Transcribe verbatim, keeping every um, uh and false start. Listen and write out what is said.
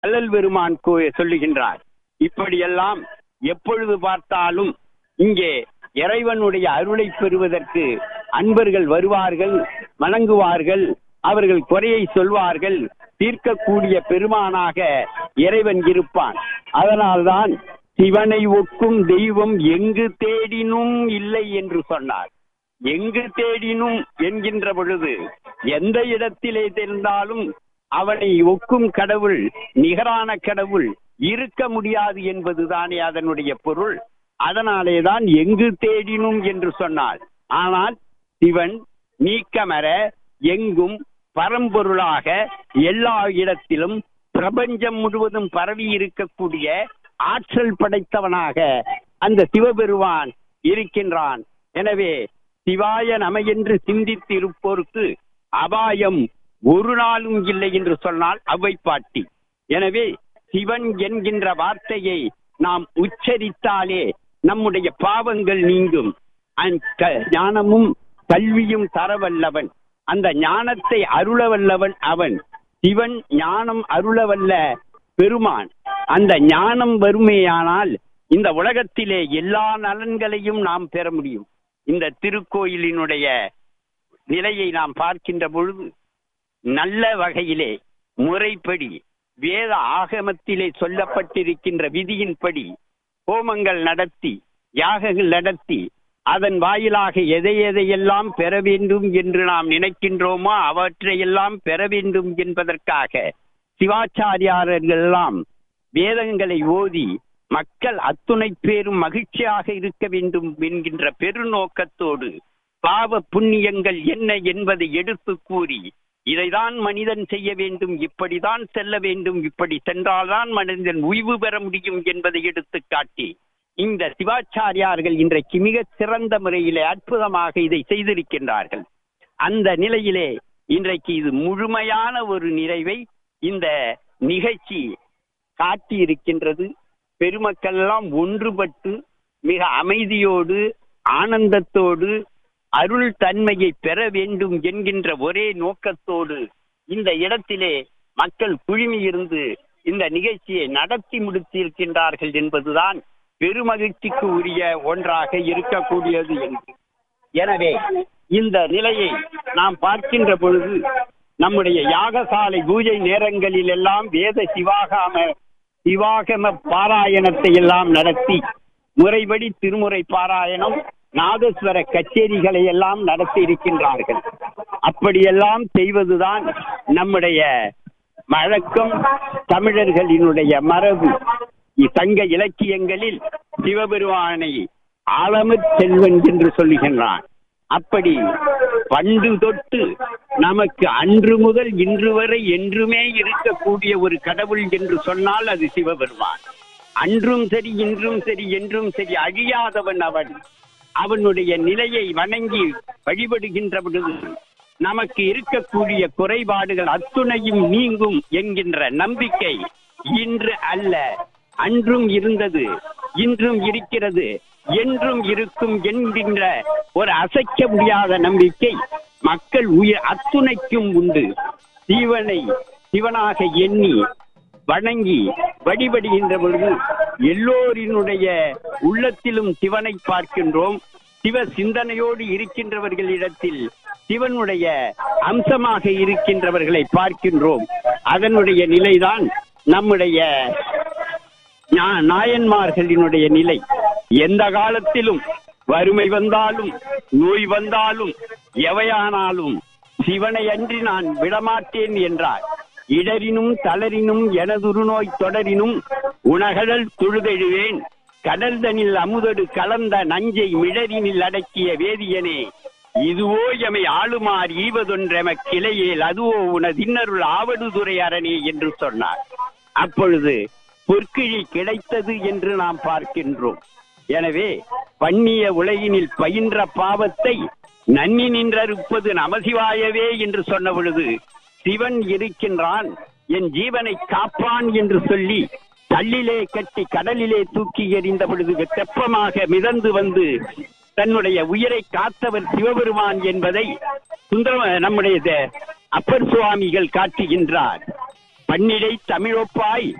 அல்லல் பெருமான் சொல்லுகின்றார். இப்படியெல்லாம் எப்பொழுது பார்த்தாலும் இங்கே இறைவனுடைய அருளை பெறுவதற்கு அன்பர்கள் வருவார்கள், வணங்குவார்கள், அவர்கள் குறையை சொல்வார்கள், தீர்க்கக்கூடிய பெருமானாக இறைவன் இருப்பான். அதனால்தான் சிவனை ஒக்கும் தெய்வம் எங்கு தேடினும் இல்லை என்று சொன்னார். எங்கு தேடினும் என்கின்ற பொழுது எந்த இடத்திலே தெரிந்தாலும் அவனை ஒக்கும் கடவுள், நிகரான கடவுள் இருக்க முடியாது என்பதுதானே அதனுடைய பொருள். அதனாலேதான் எங்கு தேடினும் என்று சொன்னார். ஆனால் சிவன் நீக்கமர எங்கும் பரம்பொருளாக எல்லா இடத்திலும் பிரபஞ்சம் முழுவதும் பரவி இருக்கக்கூடிய ஆற்றல் படைத்தவனாக அந்த சிவபெருமான் இருக்கின்றான். எனவே சிவாய நம என்று சிந்தித்து இருப்போருக்கு அபாயம் ஒரு நாளும் இல்லை என்று சொன்னால் அவை பாட்டி. எனவே சிவன் என்கின்ற வார்த்தையை நாம் உச்சரித்தாலே நம்முடைய பாவங்கள் நீங்கும். ஞானமும் கல்வியும் தரவல்லவன், அந்த ஞானத்தை அருளவல்லவன் அவன். சிவன் ஞானம் அருளவல்ல பெருமான். அந்த ஞானம் வறுமையானால் இந்த உலகத்திலே எல்லா நலன்களையும் நாம் பெற முடியும். இந்த திருக்கோயிலினுடைய நிலையை நாம் பார்க்கின்ற பொழுது நல்ல வகையிலே முறைப்படி வேத ஆகமத்திலே சொல்லப்பட்டிருக்கின்ற விதியின்படி ஹோமங்கள் நடத்தி யாகங்கள் நடத்தி அதன் வாயிலாக எதை எதையெல்லாம் பெற வேண்டும் என்று நாம் நினைக்கின்றோமோ அவற்றையெல்லாம் பெற வேண்டும் என்பதற்காக சிவாச்சாரியார்கள் எல்லாம் வேதங்களை ஓதி மக்கள் அத்துணை பேரும் மகிழ்ச்சியாக இருக்க வேண்டும் என்கின்ற பெருநோக்கத்தோடு பாவ புண்ணியங்கள் என்ன என்பதை எடுத்து கூறி இதைதான் மனிதன் செய்ய வேண்டும், இப்படிதான் செல்ல வேண்டும், இப்படி சென்றால்தான் மனிதன் உய்வு பெற முடியும் என்பதை எடுத்து காட்டி இந்த சிவாச்சாரியார்கள் இன்றைக்கு மிக சிறந்த முறையிலே அற்புதமாக இதை செய்திருக்கின்றார்கள். அந்த நிலையிலே இன்றைக்கு இது முழுமையான ஒரு நிறைவை இந்த நிகழ்ச்சி காட்டி இருக்கின்றது. பெருமக்கள் எல்லாம் ஒன்றுபட்டு மிக அமைதியோடு ஆனந்தத்தோடு அருள் தன்மையை பெற வேண்டும் என்கின்ற ஒரே நோக்கத்தோடு இந்த இடத்திலே மக்கள் குழுமி இருந்து இந்த நிகழ்ச்சியை நடத்தி முடித்திருக்கின்றார்கள் என்பதுதான் பெருமகிழ்ச்சிக்கு உரிய ஒன்றாக இருக்கக்கூடியது என்று. எனவே இந்த நிலையை நாம் பார்க்கின்ற பொழுது நம்முடைய யாகசாலை பூஜை நேரங்களில் எல்லாம் வேத சிவாகம சிவாகம பாராயணத்தை எல்லாம் நடத்தி முறைப்படி திருமுறை பாராயணம் நாதஸ்வர கச்சேரிகளை எல்லாம் நடத்தி இருக்கின்றார்கள். அப்படியெல்லாம் செய்வதுதான் நம்முடைய வழக்கம், தமிழர்களினுடைய மரபு. சங்க இலக்கியங்களில் சிவபெருமானை ஆலமர் செல்வன் என்று சொல்லுகின்றான். அப்படி பண்டு தொட்டு நமக்கு அன்று முதல் இன்று வரை என்றுமே இருக்கக்கூடிய ஒரு கடவுள் என்று சொன்னால் அது சிவபெருமான். அன்றும் சரி இன்றும் சரி என்றும் சரி அழியாதவன் அவன். அவனுடைய நிலையை வணங்கி வழிபடுகின்ற பொழுது நமக்கு இருக்கக்கூடிய குறைபாடுகள் அத்துணையும் நீங்கும் என்கின்ற நம்பிக்கை இன்று அல்ல, அன்றும் இருந்தது, இன்றும் இருக்கிறது, என்றும் இருக்கும் என்கின்ற ஒரு அசைக்க முடியாத நம்பிக்கை மக்கள் உயிர் அத்துணைக்கும் உண்டு. சிவனை சிவனாக எண்ணி வணங்கி வழிபடுகின்ற பொழுது எல்லோரினுடைய உள்ளத்திலும் சிவனை பார்க்கின்றோம். சிவ சிந்தனையோடு இருக்கின்றவர்களிடத்தில் சிவனுடைய அம்சமாக இருக்கின்றவர்களை பார்க்கின்றோம். அதனுடைய நிலைதான் நம்முடைய நாயன்மார்களினுடைய நிலை. எந்த காலத்திலும் வறுமை வந்தாலும் நோய் வந்தாலும் எவையானாலும் சிவனை அன்றி நான் விடமாட்டேன் என்றார். இடரினும் தளரினும் எனதுரு நோய் தொடரினும் உணகடல் தொழுதெழுவேன் கடல்தனில் அமுதொடு கலந்த நஞ்சை மிடரினில் அடக்கிய வேதியனே இதுவோ எமை ஆளுமார் ஈவதொன்றெம கிளையேல் அதுவோ உனதின்னருள் ஆவடுதுறை அரணே என்று சொன்னார். அப்பொழுது பொற்கிழி கிடைத்தது என்று நாம் பார்க்கின்றோம். எனவே பண்ணிய உலகினில் பயின்ற பாவத்தை நன்னி நின்றறுப்பது நமசிவாயவே என்று சொன்ன பொழுது சிவன் இருக்கின்றான், என் ஜீவனை காப்பான் என்று சொல்லி கல்லிலே கட்டி கடலிலே தூக்கி எறிந்த பொழுது தெப்பமாக மிதந்து வந்து தன்னுடைய உயிரை காத்தவர் சிவபெருமான் என்பதை சுந்தர நம்முடைய அப்பர் சுவாமிகள் காட்டுகின்றார். பன்னிடை தமிழொப்பாய்